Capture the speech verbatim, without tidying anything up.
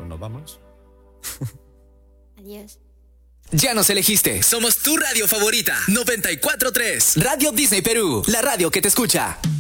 nos vamos. Adiós. Ya nos elegiste. Somos tu radio favorita. noventa y cuatro punto tres. Radio Disney Perú. La radio que te escucha.